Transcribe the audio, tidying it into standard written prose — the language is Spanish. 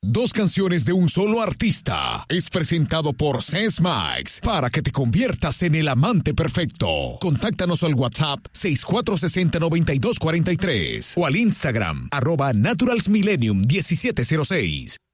2 canciones de un solo artista. Es presentado por Sesmax para que te conviertas en el amante perfecto. Contáctanos al WhatsApp 6460-9243 o al Instagram @naturalsmillenium1706.